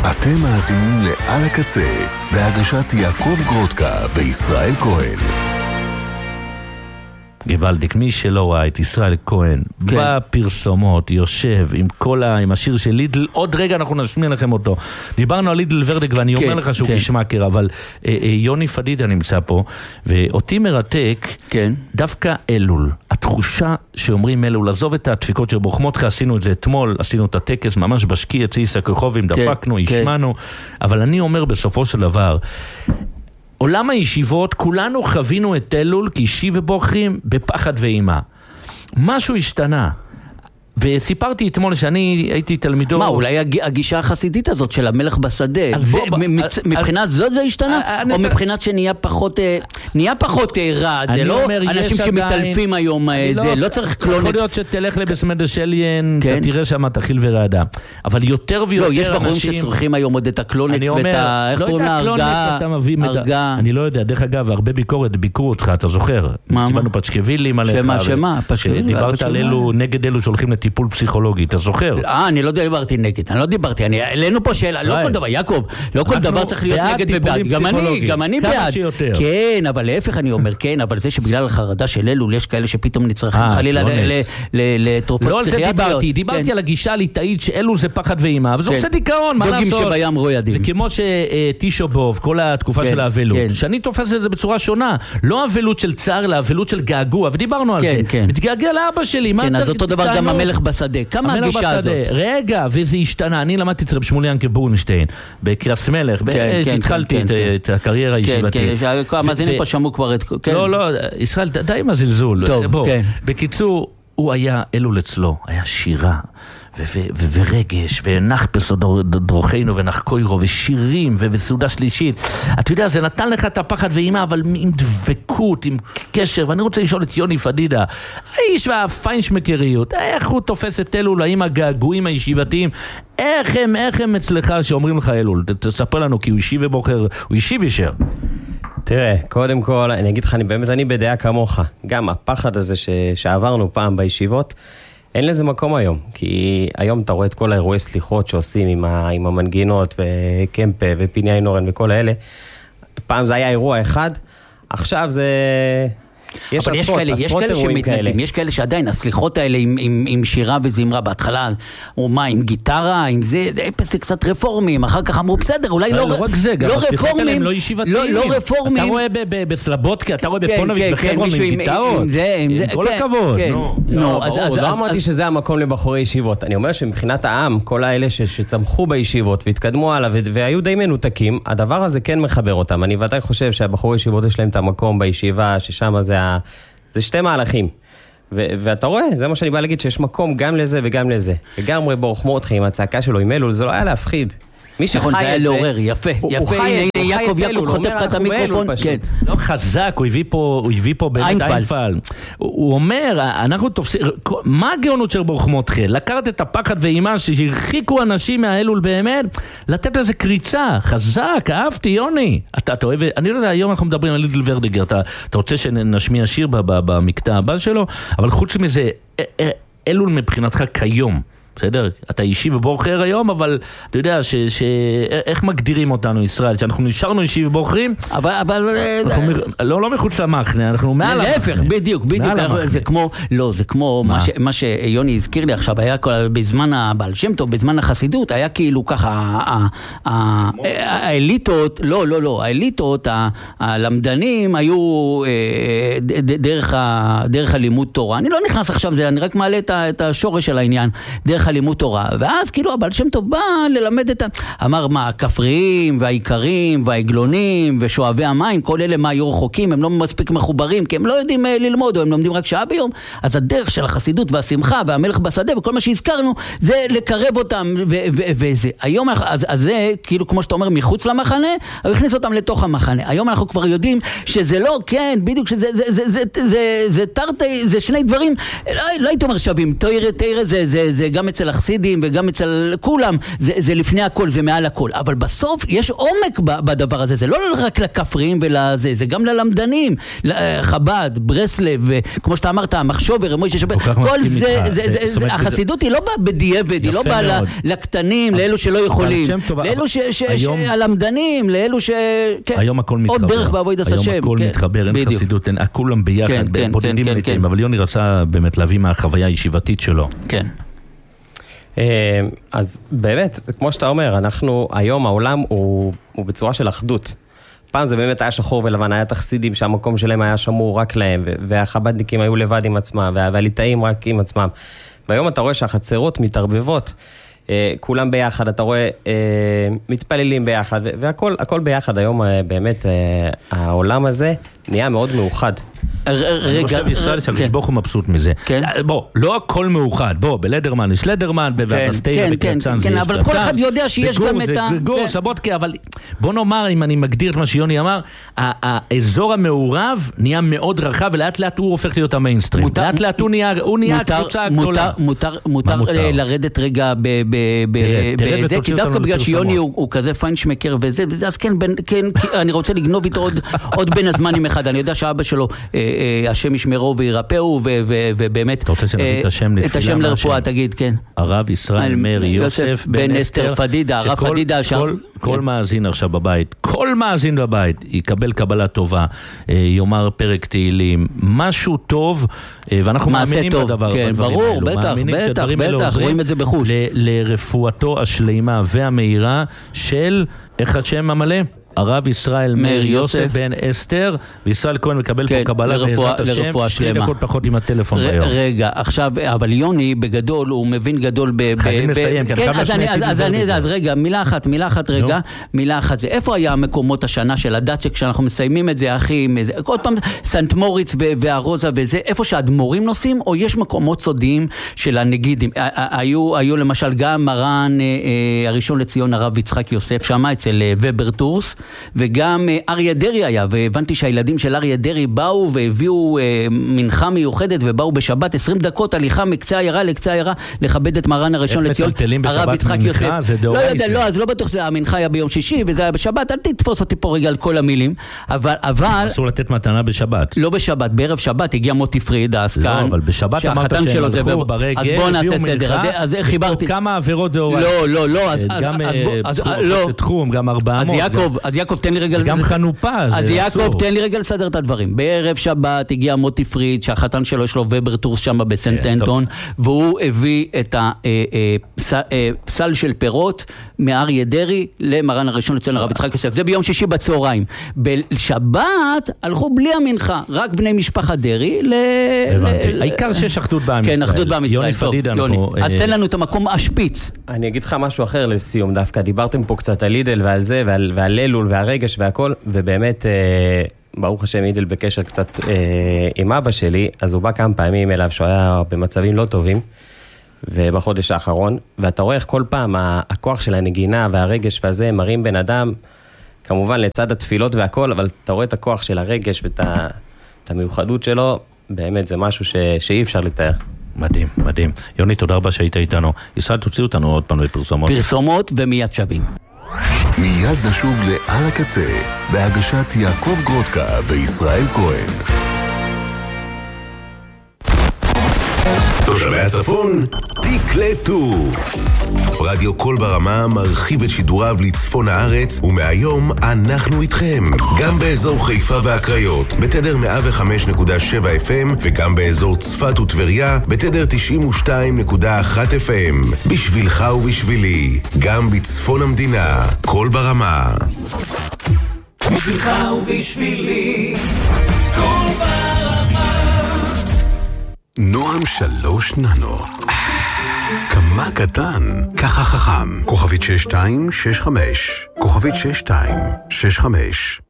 אתם מאזינים לעל הקצה, בהגשת יעקב גרודקה וישראל כהן. גוואלדיק, מי שלא ראה את ישראל כהן בפרסומות יושב עם השיר של לידל, עוד רגע אנחנו נשמיע לכם אותו. דיברנו על לידל ורדק ואני אומר לך שהוא כשמקר, אבל יוני פדידה נמצא פה ואותי מרתק דווקא אלול, התחושה שאומרים אלול, עזוב את הדפיקות של ברוחמותך, עשינו את זה אתמול, עשינו את הטקס ממש בשקי אצלי סקרחובים, דפקנו, השמענו, אבל אני אומר בסופו של דבר עולם הישיבות, כולנו חווינו את אלול כאישי ובוחרים בפחד ואימה. משהו השתנה. וסיפרתי אתמול שאני הייתי תלמידו... מה, אולי הגישה החסידית הזאת של המלך בשדה, מבחינת זאת זה השתנה? או מבחינת שנהיה פחות רע? זה לא אנשים שמתעלפים היום, זה לא צריך קלונקס. יכול להיות שתלך לבסמד השליין, אתה תראה שם תחיל ורעדה. אבל יותר ויותר אנשים... לא, יש בחורים שצריכים היום עוד את הקלונקס ואת ה... איך קוראים להרגעה? אני לא יודע, דרך אגב, הרבה ביקורת, ביקרו אותך, אתה זוכר? קיבלנו פצ'קווילים עליך. שמה? דיברת על אלו, נגד אלו שהולכים טיפול פסיכולוגי, אתה זוכר? אני לא דיברתי נגד, העלינו פה שאלה, לא כל דבר, יעקב, לא כל דבר צריך להיות נגד ובעד, גם אני בעד, כן, אבל להפך אני אומר, כן, אבל זה שבגלל החרדה של אלול, יש כאלה שפתאום נצרכים חלילה לתרופות פסיכיאטריות. דיברתי על הגישה הליטאית שאלול זה פחד ואימה, וזה עושה דיכאון, מה לעשות? דוגים שבים רוידים. זה כמו שטישו בוב, כל התקופה של האבלות, שאני תופס את זה בצורה שונה, לא האבלות של צער, אלא האבלות של געגוע, ודיברנו על זה. מתגעגע לאבא שלי, כן, אז אותו דבר גם המלך בשדה, כמה הגישה הזאת? רגע, וזה השתנה, אני למדתי אצל רב שמואל ינקה בורנשטיין, בקריאס מלך, שהתחלתי את הקריירה הישיבתית. המאזינים פה שמעו כבר את... לא, ישראל, די עם הזלזול. בקיצור, הוא היה אלול אצלו, היה שירה. ורגש, ונחפש דרוכנו ונחקוירו, ושירים, וסעודה שלישית. אתה יודע, זה נתן לך את הפחד ואימה, אבל עם דבקות, עם קשר, ואני רוצה לשאול את יוני פדידה, האיש והפיינשמקריות, איך הוא תופס את אלול, האם הגעגועים הישיבתיים, איך הם אצלך שאומרים לך אלול? תספר לנו, כי הוא אישי ובוחר, הוא אישי וישר. תראה, קודם כל, אני אגיד לך, אני בדעה כמוך, גם הפחד הזה שעברנו פעם בישיבות, אין לזה מקום היום, כי היום אתה רואה את כל האירועי סליחות שעושים עם המנגינות וקמפה ופיני נורן וכל האלה. פעם זה היה אירוע אחד, עכשיו זה... יש כאלה שמתנגדים, יש כאלה שעדיין הסליחות האלה עם שירה וזמרה בהתחלה, או מה, עם גיטרה, עם זה קצת רפורמים, אחר כך אמרו בסדר, אולי לא רפורמים, לא רפורמים. אתה רואה בסלבודקה, אתה רואה בפונוביץ' בחברון עם גיטרות, עם כל הכבוד. לא אמרתי שזה המקום לבחורי ישיבות, אני אומר שמבחינת העם, כל האלה שצמחו בישיבות והתקדמו עליו והיו די מנותקים, הדבר הזה כן מחבר אותם. אני ודאי חושב שהבחורי ישיבות יש להם את המקום בישיבה, ששם זה שתי מהלכים. ואתה רואה, זה מה שאני בא להגיד, שיש מקום גם לזה וגם לזה. וגם ברוחמותך עם הצעקה שלו עם אלול, זה לא היה להפחיד. מי שחי את זה... זה היה לעורר, יפה. יעקב חוטף לך את המיקרופון. לא חזק, הוא הביא פה באיינפל. הוא אומר, אנחנו תופסים... מה הגאונות של ברוחמותך? לקחת את הפחד ואימה שהרחיקו אנשים מהאלול באמת, לתת לזה קריצה, חזק, אהבתי, יוני. אתה אוהב... אני לא יודע, היום אנחנו מדברים על לידל ורדיגר, אתה רוצה שנשמיע שיר במקטע הבא שלו, אבל חוץ מזה, אלול מבחינתך כיום, בסדר? אתה אישי ובוחר היום, אבל אתה יודע איך מגדירים אותנו ישראל? שאנחנו נשארנו אישי ובוחרים? אבל... לא מחוץ למחנה, אנחנו מעל המחנה. להפך, בדיוק. זה כמו מה שיוני הזכיר לי עכשיו, היה בזמן הבעל שם טוב, בזמן החסידות, היה כאילו ככה, האליטות, האליטות, הלמדנים היו דרך הלימוד תורה. אני לא נכנס עכשיו, אני רק מעלה את השורש של העניין, דרך הלימוד תורה, ואז כאילו הבעל שם טוב בא ללמד אמר מה, הכפריים והעיקרים והעגלונים ושואבי המים, כל אלה מה היו רחוקים, הם לא מספיק מחוברים, כי הם לא יודעים ללמוד, או הם לומדים רק שעה ביום, אז הדרך של החסידות והשמחה והמלך בשדה וכל מה שהזכרנו, זה לקרב אותם, וזה. היום, אז זה כאילו כמו שאתה אומר, מחוץ למחנה, אבל הכניס אותם לתוך המחנה. היום אנחנו כבר יודעים שזה לא, כן, בדיוק שזה תרתי, זה שני דברים, לא הייתי אומר שווים, תאירה זה גם אצל החסידים וגם אצל כולם, זה לפני הכל, זה מעל הכל. אבל בסוף יש עומק בדבר הזה, זה לא רק לכפרים ולזה, זה גם ללמדנים, חב"ד, ברסלב, כמו שאתה אמרת, המחשובר, מוישה שבת, כל זה, החסידות היא לא באה בדיעבד, היא לא באה לקטנים, לאלו שלא יכולים, לאלו שהלמדנים, לאלו ש... היום הכל מתחבר. עוד דרך בעבודת השם. היום הכל מתחבר, אין חסידות, כולם ביחד, בודדים לעתים, אבל יוני רצה באמת להביא מהחוויה הישיבתית שלו. כן. אז באמת, כמו שאתה אומר, היום העולם הוא בצורה של אחדות. פעם זה באמת היה שחור ולבן, היה תחסידים שהמקום שלהם היה שמור רק להם, והחבדניקים היו לבד עם עצמם, והליטאים רק עם עצמם. והיום אתה רואה שהחצרות מתערבבות, כולם ביחד, אתה רואה מתפללים ביחד, והכל ביחד. היום באמת העולם הזה נהיה מאוד מאוחד. אני חושב בישראל שהקדוש ברוך הוא מבסוט מזה. בוא, לא הכל מאוחד. בוא, בלדרמן יש לדרמן, ובסטיילה בקרצן זה יש קרצן. אבל כל אחד יודע שיש גם את ה... גור, סבודקה, אבל בוא נאמר, אם אני מגדיר את מה שיוני אמר, האזור המעורב נהיה מאוד רחב, ולאט לאט הוא הופך להיות המיינסטרים. לאט לאט הוא נהיה הקבוצה הגדולה. מותר לרדת רגע בזה, כי דווקא בגלל שיוני הוא כזה פיינשמקר וזה, אז כן, אני רוצה לגנוב איתו עוד בין הזמנים אחד. אני יודע שאבא שלו, השם ישמרו וירפאו, ובאמת... אתה רוצה שנביא את השם לתפילה? את השם לרפואה, תגיד, כן. הרב ישראל מאיר יוסף בן אסתר פדידה, הרב פדידה. כל מאזין עכשיו בבית, כל מאזין בבית, יקבל קבלה טובה, יאמר פרק תהילים, משהו טוב, ואנחנו מאמינים בדבר. כן, ברור, בטח, רואים את זה בחוש. לרפואתו השלימה והמהירה של, איך השם המלא? הרב ישראל מאיר יוסף בן אסתר, וישראל כהן מקבל פה קבלה בעזרת השם, 2 דקות פחות עם הטלפון ביום. רגע, עכשיו, אבל יוני בגדול, הוא מבין גדול חייבים לסיים, אז רגע, מילה אחת רגע, מילה אחת זה, איפה היה המקומות השנה של הדת, שכשאנחנו מסיימים את זה, אחי, עוד פעם, סנט מוריץ והרוזה וזה, איפה שהאדמו"רים נוסעים, או יש מקומות סודיים של הנגידים? היו למשל גם מרן הראשון לציון, הרב יצחק יוסף, שמה אצל ובר טורס, וגם אריה דרי היה, והבנתי שהילדים של אריה דרי באו והביאו מנחה מיוחדת, ובאו בשבת 20 דקות הליכה מקצה העיירה לקצה העיירה, לכבד את מרן הראשון לציון, הרב יצחק יוסף. לא יודע, לא, אז לא בטוח שהמנחה היה ביום שישי, וזה היה בשבת, אל תתפוס אותי פה רגע על כל המילים, אבל... אסור לתת מתנה בשבת. לא בשבת, בערב שבת הגיע מוטי פריד, העסקן. לא, אבל בשבת אמרת שהם הלכו ברגע, אז בוא נעשה סדר, אז חיברתי. כמה עבירות דאורייתא. לא, גם תחום, גם 400. אז יעקב, תן לי רגע... גם חנופה, אז יעקב, תן לי רגע לסדר את הדברים. בערב שבת הגיע מוטי פריד, שהחתן שלו יש לו ובר טורס שם בסנט אנטון, והוא הביא את הסל של פירות מאריה דרי למרן הראשון לציון הרב יצחק יוסף. זה ביום שישי בצהריים. בשבת הלכו בלי המנחה, רק בני משפחת דרי. העיקר שיש אחדות בעם ישראל. כן, אחדות בעם ישראל. יוני פדידה, אז תן לנו את המקום השפיץ. אני אגיד לך משהו אחר לסיום דווקא. דיברתם פה קצת על לידל ועל זה, ועל אלול והרגש והכל, ובאמת, ברוך השם, לידל בקשר קצת עם אבא שלי, אז הוא בא כמה פעמים אליו שהוא היה במצבים לא טובים, ובחודש האחרון, ואתה רואה איך כל פעם הכוח של הנגינה והרגש והזה מרים בן אדם, כמובן לצד התפילות והכל, אבל אתה רואה את הכוח של הרגש ואת המיוחדות שלו, באמת זה משהו שאי אפשר לתאר. מדהים, מדהים. יוני, תודה רבה שהיית איתנו. ישראל, תוציאו אותנו עוד פעם לפרסומות. פרסומות ומיד שבים. מיד נשוב לעל הקצה, בהגשת יעקב גרודקה וישראל כהן. תושבי הצפון, תקלטו. רדיו קול ברמה מרחיב את שידוריו לצפון הארץ, ומהיום אנחנו איתכם. גם באזור חיפה והקריות, בתדר 105.7 FM, וגם באזור צפת וטבריה, בתדר 92.1 FM. בשבילך ובשבילי, גם בצפון המדינה, קול ברמה. בשבילך ובשבילי, קול ברמה. נועם 3 ננו. כמה קטן, ככה חכם. כוכבית 6265. כוכבית 6265.